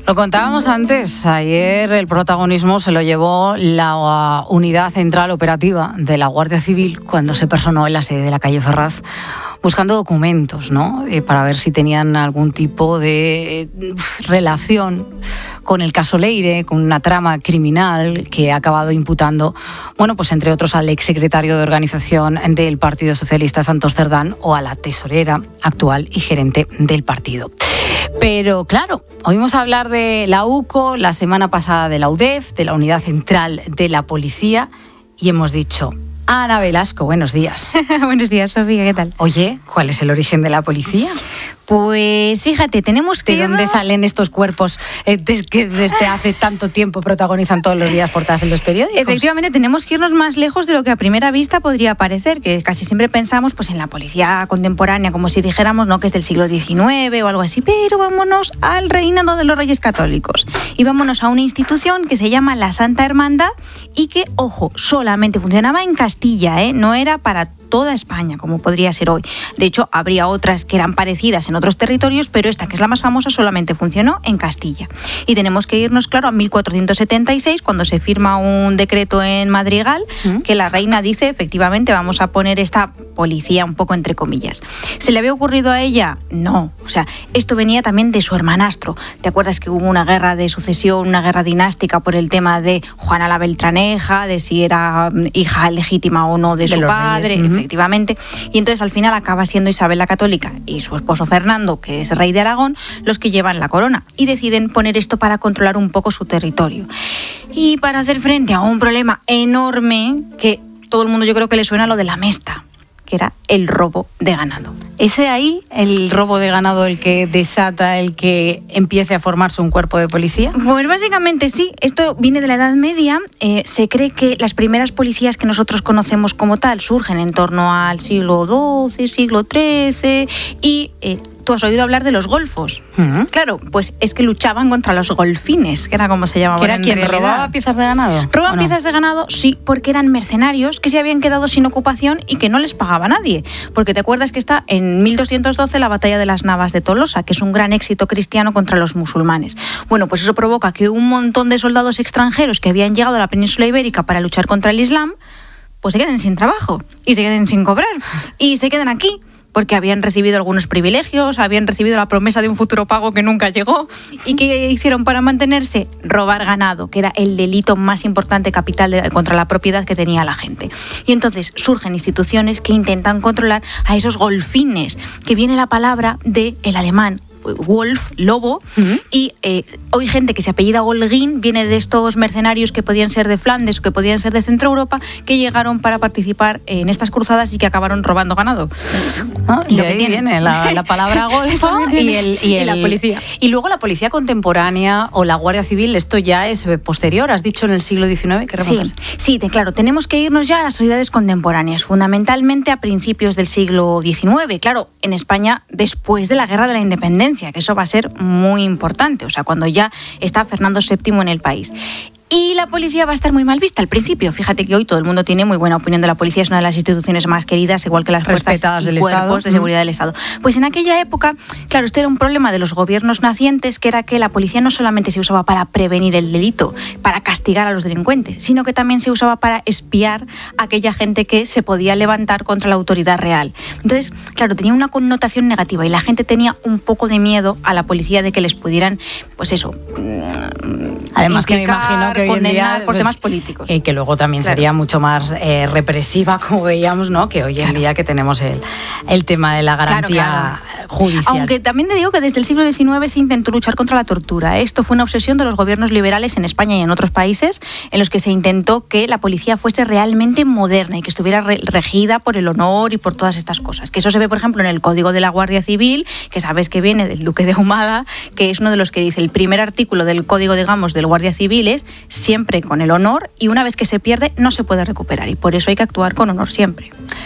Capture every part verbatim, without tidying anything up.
Lo contábamos antes, ayer el protagonismo se lo llevó la Unidad Central Operativa de la Guardia Civil cuando se personó en la sede de la calle Ferraz buscando documentos, ¿no? Eh, para ver si tenían algún tipo de relación con el caso Leire, con una trama criminal que ha acabado imputando, bueno, pues entre otros al exsecretario de organización del Partido Socialista, Santos Cerdán, o a la tesorera actual y gerente del partido. Pero claro, oímos hablar de la U C O, la semana pasada de la U D E F, de la Unidad Central de la Policía, y hemos dicho: Ana Velasco, buenos días. Buenos días, Sofía, ¿qué tal? Oye, ¿cuál es el origen de la policía? Pues fíjate, tenemos que ¿De dónde irnos... salen estos cuerpos eh, de, que desde hace tanto tiempo protagonizan todos los días portadas en los periódicos? Efectivamente, tenemos que irnos más lejos de lo que a primera vista podría parecer, que casi siempre pensamos pues en la policía contemporánea, como si dijéramos, ¿no?, que es del siglo diecinueve o algo así, pero vámonos al reinado de los Reyes Católicos y vámonos a una institución que se llama la Santa Hermandad y que, ojo, solamente funcionaba en Castilla, ¿eh? No era para toda España, como podría ser hoy. De hecho, habría otras que eran parecidas en otros territorios, pero esta, que es la más famosa, solamente funcionó en Castilla. Y tenemos que irnos, claro, a mil cuatrocientos setenta y seis, cuando se firma un decreto en Madrigal, ¿Mm? que la reina dice, efectivamente, vamos a poner esta policía un poco entre comillas. ¿Se le había ocurrido a ella? No. O sea, esto venía también de su hermanastro. ¿Te acuerdas que hubo una guerra de sucesión, una guerra dinástica por el tema de Juana la Beltraneja, de si era hija legítima o no de, de su padre? Reyes. Uh-huh. Efectivamente, y entonces al final acaba siendo Isabel la Católica y su esposo Fernando, que es rey de Aragón, los que llevan la corona y deciden poner esto para controlar un poco su territorio y para hacer frente a un problema enorme que todo el mundo, yo creo que le suena, lo de la Mesta, que era el robo de ganado. ¿Es ahí el robo de ganado el que desata el que empiece a formarse un cuerpo de policía? Pues básicamente sí, esto viene de la Edad Media. Eh, se cree que las primeras policías que nosotros conocemos como tal surgen en torno al siglo doce, siglo trece y... Eh, ¿tú has oído hablar de los golfos? Uh-huh. Claro, pues es que luchaban contra los golfines, que era como se llamaba. ¿Que era quien robaba piezas de ganado? ¿Robaban no? piezas de ganado? Sí, porque eran mercenarios que se habían quedado sin ocupación y que no les pagaba nadie. Porque te acuerdas que está en mil doscientos doce la batalla de las Navas de Tolosa, que es un gran éxito cristiano contra los musulmanes. Bueno, pues eso provoca que un montón de soldados extranjeros que habían llegado a la península ibérica para luchar contra el Islam, pues se queden sin trabajo y se queden sin cobrar y se queden aquí, porque habían recibido algunos privilegios, habían recibido la promesa de un futuro pago que nunca llegó. ¿Y qué hicieron para mantenerse? Robar ganado, que era el delito más importante capital de, contra la propiedad que tenía la gente. Y entonces surgen instituciones que intentan controlar a esos golfines, que viene la palabra del alemán Wolf, lobo, uh-huh. y eh, hoy gente que se apellida Holguín viene de estos mercenarios que podían ser de Flandes o que podían ser de Centro Europa, que llegaron para participar en estas cruzadas y que acabaron robando ganado. Ah, y ahí viene la, la palabra golfo y, el, y, el, y la policía. Y luego la policía contemporánea o la Guardia Civil, esto ya es posterior, has dicho en el siglo diecinueve. ¿Qué sí, sí, te, claro, tenemos que irnos ya a las sociedades contemporáneas, fundamentalmente a principios del siglo diecinueve, claro, en España después de la Guerra de la Independencia, que eso va a ser muy importante, o sea, cuando ya está Fernando séptimo en el país. Y la policía va a estar muy mal vista al principio. Fíjate que hoy todo el mundo tiene muy buena opinión de la policía, es una de las instituciones más queridas, igual que las fuerzas y del cuerpos Estado. de seguridad del Estado. Pues en aquella época, claro, esto era un problema de los gobiernos nacientes, que era que la policía no solamente se usaba para prevenir el delito, para castigar a los delincuentes, sino que también se usaba para espiar a aquella gente que se podía levantar contra la autoridad real. Entonces, claro, tenía una connotación negativa y la gente tenía un poco de miedo a la policía de que les pudieran, pues eso, además que me imagino que hoy en día, por pues, temas políticos. Y que luego también claro. sería mucho más eh, represiva, como veíamos, ¿no? Que hoy en claro. día que tenemos el, el tema de la garantía claro, claro. judicial. Aunque también te digo que desde el siglo diecinueve se intentó luchar contra la tortura. Esto fue una obsesión de los gobiernos liberales en España y en otros países, en los que se intentó que la policía fuese realmente moderna y que estuviera re- regida por el honor y por todas estas cosas. Que eso se ve, por ejemplo, en el Código de la Guardia Civil, que sabes que viene del Duque de Ahumada, que es uno de los que dice el primer artículo del Código, digamos, del Guardia Civil es siempre con el honor, y una vez que se pierde no se puede recuperar, y por eso hay que actuar con honor siempre.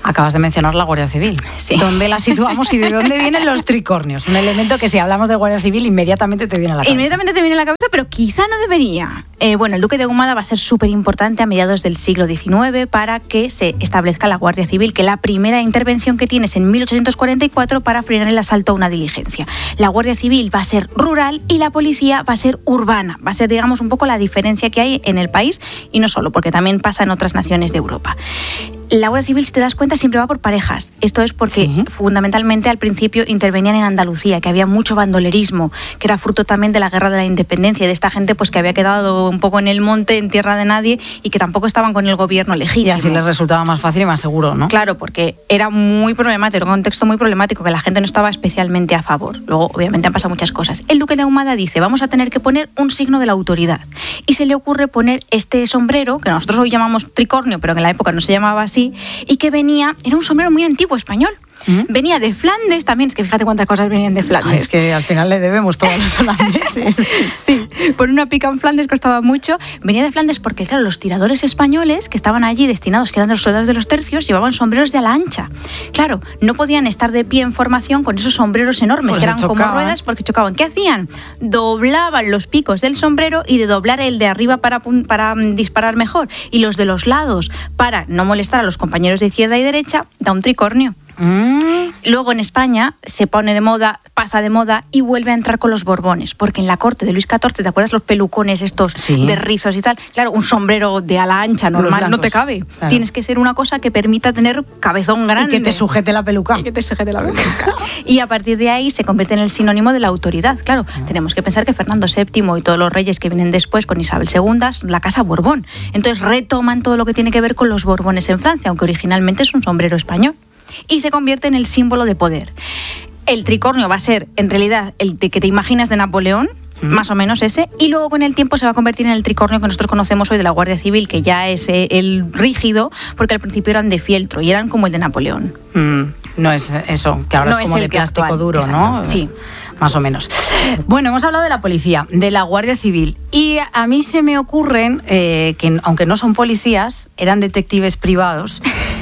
Acabas de mencionar la Guardia Civil. Sí. ¿Dónde la situamos y de dónde vienen los tricornios? Un elemento que si hablamos de Guardia Civil inmediatamente te viene a la cabeza. Inmediatamente te viene a la cabeza, pero quizá no debería. Eh, bueno, el Duque de Ahumada va a ser súper importante a mediados del siglo diecinueve para que se establezca la Guardia Civil, que la primera intervención que tiene es en mil ochocientos cuarenta y cuatro para frenar el asalto a una diligencia. La Guardia Civil va a ser rural y la policía va a ser urbana. Va a ser, digamos, un poco la diferencia que hay en el país, y no solo, porque también pasa en otras naciones de Europa. La Guardia Civil, si te das cuenta, siempre va por parejas. Esto es porque sí. fundamentalmente al principio intervenían en Andalucía, que había mucho bandolerismo, que era fruto también de la Guerra de la Independencia y de esta gente pues que había quedado un poco en el monte, en tierra de nadie, y que tampoco estaban con el gobierno legítimo. Y así les resultaba más fácil y más seguro, ¿no? Claro, porque era muy problemático, era un contexto muy problemático, que la gente no estaba especialmente a favor. Luego, obviamente, han pasado muchas cosas. El Duque de Ahumada dice, vamos a tener que poner un signo de la autoridad. Y se le ocurre poner este sombrero, que nosotros hoy llamamos tricornio, pero que en la época no se llamaba así, y que venía, era un sombrero muy antiguo español. ¿Mm? Venía de Flandes también, es que fíjate cuántas cosas venían de Flandes. Ay, es que al final le debemos todos los holandeses. Sí, por una pica en Flandes costaba mucho. Venía de Flandes porque, claro, los tiradores españoles que estaban allí destinados, que eran de los soldados de los tercios, llevaban sombreros de ala ancha. Claro, no podían estar de pie en formación con esos sombreros enormes, pues que eran como ruedas, porque chocaban. ¿Qué hacían? Doblaban los picos del sombrero y de doblar el de arriba para, para disparar mejor, y los de los lados para no molestar a los compañeros de izquierda y derecha, da un tricornio. Mm. Luego en España se pone de moda, pasa de moda y vuelve a entrar con los Borbones, porque en la corte de Luis catorce, ¿te acuerdas los pelucones estos sí. de rizos y tal? Claro, un sombrero de ala ancha normal no te cabe. Claro. Tienes que ser una cosa que permita tener cabezón grande. Y que te sujete la peluca. Y que te sujete la peluca. Y a partir de ahí se convierte en el sinónimo de la autoridad. Claro, ah. tenemos que pensar que Fernando séptimo y todos los reyes que vienen después con Isabel segunda, la casa Borbón. Entonces retoman todo lo que tiene que ver con los Borbones en Francia, aunque originalmente es un sombrero español. Y se convierte en el símbolo de poder. El tricornio va a ser, en realidad, el de que te imaginas de Napoleón, mm. más o menos ese, y luego con el tiempo se va a convertir en el tricornio que nosotros conocemos hoy de la Guardia Civil, que ya es eh, el rígido, porque al principio eran de fieltro y eran como el de Napoleón. Mm. No es eso, que ahora no es como es el de plástico actual, duro, exacto. ¿no? Sí. Más o menos. Bueno, hemos hablado de la policía, de la Guardia Civil, y a mí se me ocurren, eh, que aunque no son policías, eran detectives privados,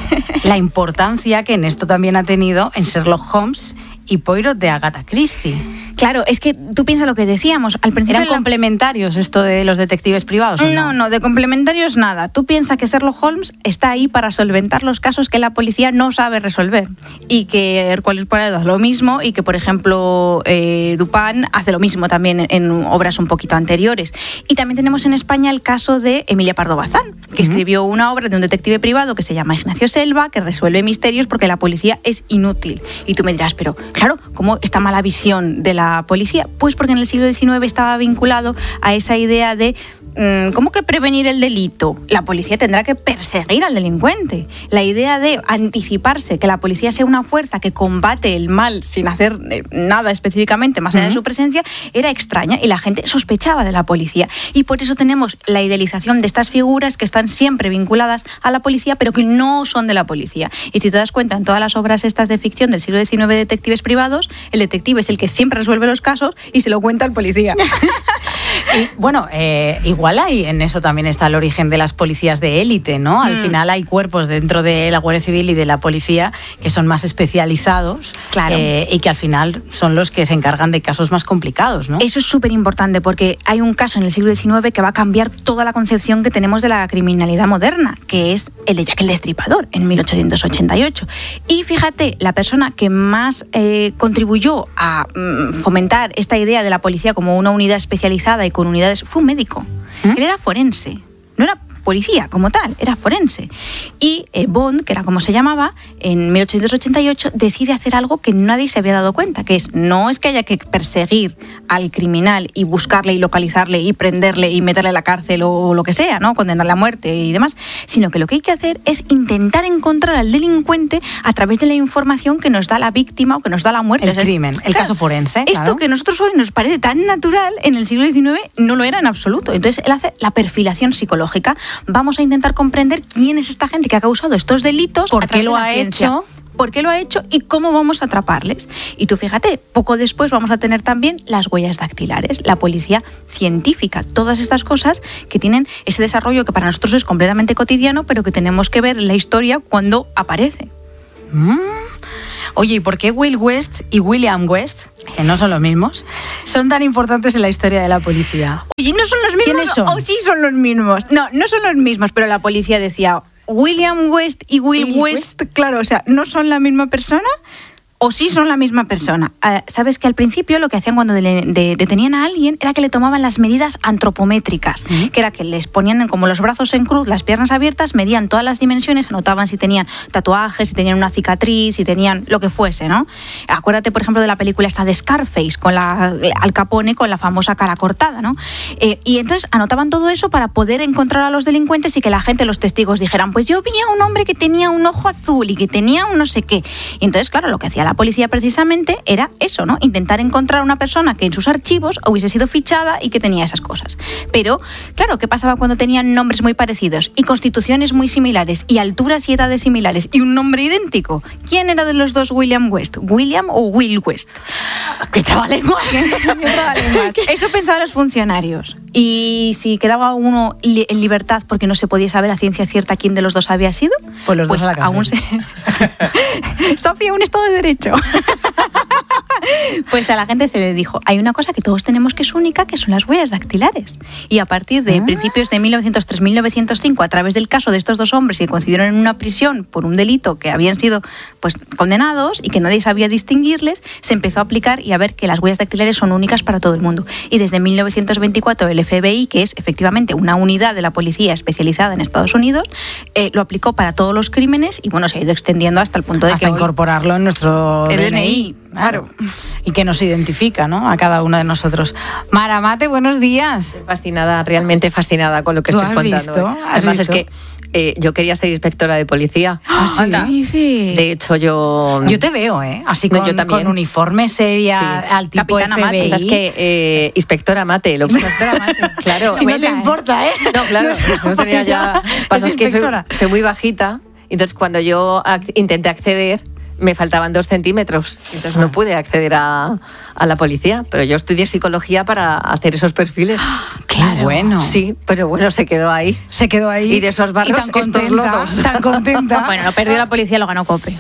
la importancia que en esto también ha tenido en Sherlock Holmes y Poirot de Agatha Christie. Claro, es que tú piensas lo que decíamos al principio. ¿Eran la... complementarios esto de los detectives privados? ¿O no? no, no, de complementarios nada. Tú piensas que Sherlock Holmes está ahí para solventar los casos que la policía no sabe resolver. Y que Hércules Poirot hace lo mismo, y que, por ejemplo, eh, Dupin hace lo mismo también en, en obras un poquito anteriores. Y también tenemos en España el caso de Emilia Pardo Bazán, que uh-huh. escribió una obra de un detective privado que se llama Ignacio Selva, que resuelve misterios porque la policía es inútil. Y tú me dirás, pero claro, ¿cómo esta mala visión de la policía? Pues porque en el siglo diecinueve estaba vinculado a esa idea de ¿cómo que prevenir el delito? La policía tendrá que perseguir al delincuente. La idea de anticiparse, que la policía sea una fuerza que combate el mal sin hacer nada específicamente más allá uh-huh. de su presencia, era extraña y la gente sospechaba de la policía. Y por eso tenemos la idealización de estas figuras que están siempre vinculadas a la policía, pero que no son de la policía. Y si te das cuenta, en todas las obras estas de ficción del siglo diecinueve de detectives privados, el detective es el que siempre resuelve los casos y se lo cuenta al policía. Y bueno, eh, igual hay, en eso también está el origen de las policías de élite, ¿no? Al mm. final hay cuerpos dentro de la Guardia Civil y de la policía que son más especializados, claro. eh, y que al final son los que se encargan de casos más complicados, ¿no? Eso es súper importante porque hay un caso en el siglo diecinueve que va a cambiar toda la concepción que tenemos de la criminalidad moderna, que es el de Jack el Destripador, en mil ochocientos ochenta y ocho. Y fíjate, la persona que más eh, contribuyó a mm, fomentar esta idea de la policía como una unidad especializada y con unidades fue un médico. ¿Mm? Él era forense, no era policía como tal, era forense. Y eh, Bond, que era como se llamaba, en mil ochocientos ochenta y ocho decide hacer algo que nadie se había dado cuenta, que es, no es que haya que perseguir al criminal y buscarle y localizarle y prenderle y meterle a la cárcel o lo que sea, ¿no? Condenarle a muerte y demás, sino que lo que hay que hacer es intentar encontrar al delincuente a través de la información que nos da la víctima o que nos da la muerte. El o sea, crimen, el claro, caso forense. Esto claro. que a nosotros hoy nos parece tan natural, en el siglo diecinueve no lo era en absoluto. Entonces él hace la perfilación psicológica. Vamos a intentar comprender quién es esta gente que ha causado estos delitos, por qué lo ha hecho, por qué lo ha hecho y cómo vamos a atraparles. Y tú fíjate, poco después vamos a tener también las huellas dactilares, la policía científica, todas estas cosas que tienen ese desarrollo que para nosotros es completamente cotidiano, pero que tenemos que ver en la historia cuando aparece. Mm. Oye, ¿y por qué Will West y William West, que no son los mismos, son tan importantes en la historia de la policía? Oye, ¿no son los mismos? ¿Quiénes son? ¿O sí son los mismos? No, no son los mismos, pero la policía decía William West y Will, Will West, West, claro, o sea, ¿no son la misma persona? ¿O sí son la misma persona? Uh, Sabes que al principio lo que hacían cuando de, de, detenían a alguien era que le tomaban las medidas antropométricas, ¿Mm? que era que les ponían como los brazos en cruz, las piernas abiertas, medían todas las dimensiones, anotaban si tenían tatuajes, si tenían una cicatriz, si tenían lo que fuese, ¿no? Acuérdate, por ejemplo, de la película esta de Scarface, con la, Al Capone con la famosa cara cortada, ¿no? Eh, y entonces anotaban todo eso para poder encontrar a los delincuentes y que la gente, los testigos, dijeran, pues yo vi a un hombre que tenía un ojo azul y que tenía un no sé qué. Y entonces, claro, lo que hacía la policía precisamente era eso, ¿no? Intentar encontrar una persona que en sus archivos hubiese sido fichada y que tenía esas cosas. Pero, claro, ¿qué pasaba cuando tenían nombres muy parecidos y constituciones muy similares y alturas y edades similares y un nombre idéntico? ¿Quién era de los dos William West? ¿William o Will West? ¡Qué trabalenguas! Eso pensaban los funcionarios. Y si quedaba uno li- en libertad porque no se podía saber a ciencia cierta quién de los dos había sido, pues, los pues dos a la aún se... Sofía, un estado de derecho. Pues a la gente se le dijo, hay una cosa que todos tenemos que es única, que son las huellas dactilares. Y a partir de ah. principios de mil novecientos tres a mil novecientos cinco, a través del caso de estos dos hombres que coincidieron en una prisión por un delito que habían sido pues condenados y que nadie sabía distinguirles, se empezó a aplicar y a ver que las huellas dactilares son únicas para todo el mundo. Y desde mil novecientos veinticuatro el F B I, que es efectivamente una unidad de la policía especializada en Estados Unidos, eh, lo aplicó para todos los crímenes y bueno, se ha ido extendiendo hasta el punto de hasta que incorporarlo en nuestro D N I. D N I. Claro. Y que nos identifica, ¿no? A cada uno de nosotros. Mara Mate, buenos días. Estoy fascinada, realmente fascinada con lo que estás contando. Visto? ¿eh? Además visto? es que eh, yo quería ser inspectora de policía. ¿Ah, sí? Sí. De hecho, yo... Yo te veo, ¿eh? Así con, no, yo también. con uniforme seria, sí. al tipo Capitana F B I. Mate. Es que eh, inspectora Mate. Lo que... Inspectora Mate. Claro. Si no te importa, ¿eh? No, claro. No tenía ya... Pasa que soy, soy muy bajita. Entonces, cuando yo ac- intenté acceder, me faltaban dos centímetros. Entonces no pude acceder a, a la policía. Pero yo estudié psicología para hacer esos perfiles. Claro. Bueno. Sí, pero bueno, se quedó ahí. Se quedó ahí. Y de esos barros, tan contenta, estos lodos. Tan contenta. Bueno, lo perdió la policía, lo ganó COPE.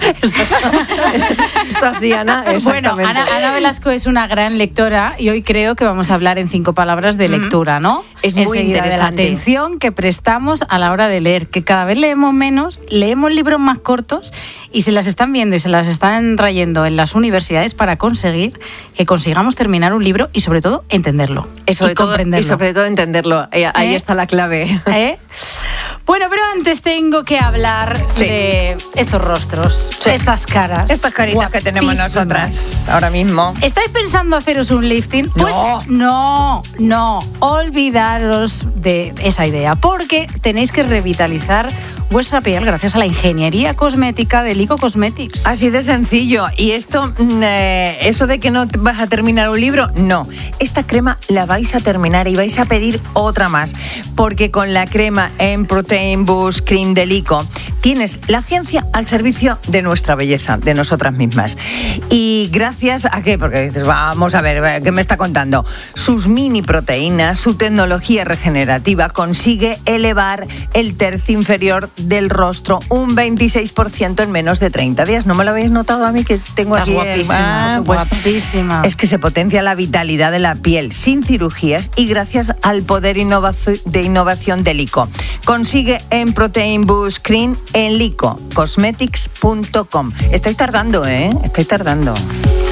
Esto así, Ana. Bueno, Ana, Ana Velasco es una gran lectora y hoy creo que vamos a hablar en cinco palabras de lectura, ¿no? Es muy Enseguida, interesante. de la atención que prestamos a la hora de leer, que cada vez leemos menos, leemos libros más cortos y se las están viendo y se las están trayendo en las universidades para conseguir que consigamos terminar un libro y sobre todo entenderlo y, sobre y todo, comprenderlo. Y sobre todo entenderlo. Eh, ahí ¿Eh? está la clave. ¿Eh? Bueno, pero antes tengo que hablar sí. de estos rostros, sí. estas caras. Estas caritas que tenemos nosotras ahora mismo. ¿Estáis pensando haceros un lifting? Pues no, no, no. Olvidaros de esa idea, porque tenéis que revitalizar vuestra piel gracias a la ingeniería cosmética de Lico Cosmetics. Así de sencillo. Y esto, eh, eso de que no vas a terminar un libro, no. Esta crema la vais a terminar y vais a pedir otra más, porque con la crema en Protein Boost Cream de Lico tienes la ciencia al servicio de nuestra belleza, de nosotras mismas. Y gracias a qué, porque dices, vamos a ver, ¿qué me está contando? Sus mini proteínas, su tecnología regenerativa consigue elevar el tercio inferior del rostro un veintiséis por ciento en menos de treinta días. ¿No me lo habéis notado a mí que tengo Estás aquí? Guapísima, Ah, pues, guapísima. es que se potencia la vitalidad de la piel sin cirugías y gracias al poder innovaci- de innovación de Lico. Consigue en Protein Boost Cream en lico cosmetics punto com. Estáis tardando, ¿eh? Estáis tardando.